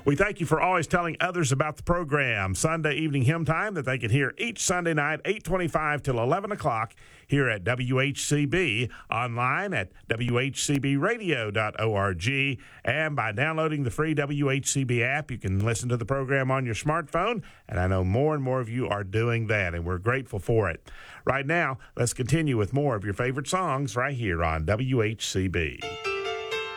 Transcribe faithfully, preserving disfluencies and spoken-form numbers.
We thank you for always telling others about the program. Sunday evening hymn time that they can hear each Sunday night, eight twenty-five till eleven o'clock here at W H C B, online at w h c b radio dot org, and by downloading the free W H C B app, you can listen to the program on your smartphone, and I know more and more of you are doing that, and we're grateful for it. Right now, let's continue with more of your favorite songs right here on W H C B.